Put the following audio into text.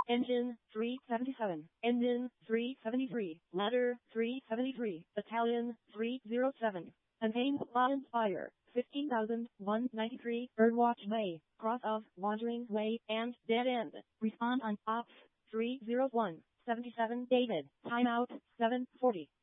Engine 377, Engine 373, Ladder 373, Battalion 307. Contains Lions Fire 15,193, Birdwatch Way, Cross of Wandering Way, and Dead End. Respond on Ops 301. 77 David. Timeout 7:40.